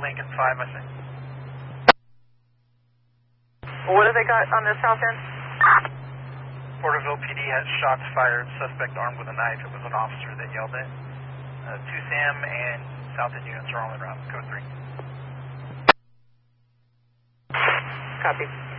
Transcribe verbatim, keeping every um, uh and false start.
Lincoln five, I think. What have they got on the south end? Porterville P D has shots fired, suspect armed with a knife. It was an officer that yelled it. Uh, two SAM and south end units are on the route, code three. Copy.